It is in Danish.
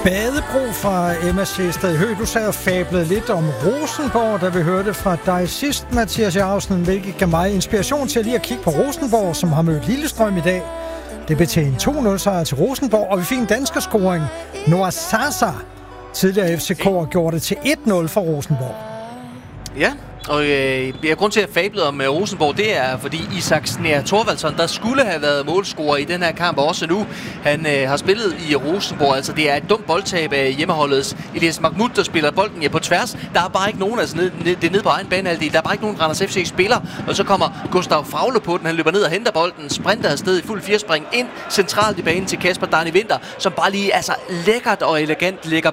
Badebro fra MSC Stadhøj. Du sagde og fablede lidt om Rosenborg, da vi hørte fra dig sidst, Mathias Jacobsen, hvilket gav mig inspiration til lige at kigge på Rosenborg, som har mødt Lillestrøm i dag. Det blev til en 2-0-sejr til Rosenborg, og vi fik en danskerscoring. Noah Sasa, tidligere FCK'er, gjorde det til 1-0 for Rosenborg. Ja, og grund til at fable om Rosenborg, det er, fordi Isak Snær Thorvaldsson, der skulle have været målscorer i den her kamp også nu. Han har spillet i Rosenborg, altså det er et dumt boldtab af hjemmeholdets Elias Mahmoud, der spiller bolden på tværs. Der er bare ikke nogen, altså det er nede på egen banehalvdel, der er bare ikke nogen Randers FC spiller, og så kommer Gustav Fraule på den, han løber ned og henter bolden, sprinter afsted i fuld firespring ind centralt i banen til Kasper Darni Winther, som bare lige lækkert og elegant lægger